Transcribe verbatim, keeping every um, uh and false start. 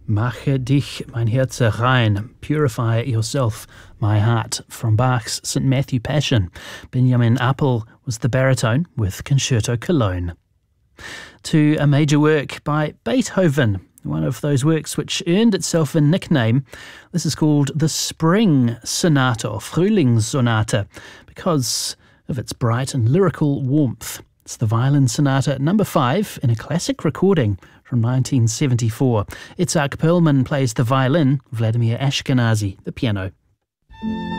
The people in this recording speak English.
Mache dich mein Herz rein, purify yourself, my heart, from Bach's Saint Matthew Passion. Benjamin Appel was the baritone with Concerto Cologne. To a major work by Beethoven, one of those works which earned itself a nickname. This is called the Spring Sonata, or Frühlingssonate, because of its bright and lyrical warmth. It's the Violin Sonata number five in a classic recording from nineteen seventy-four. Itzhak Perlman plays the violin, Vladimir Ashkenazy the piano.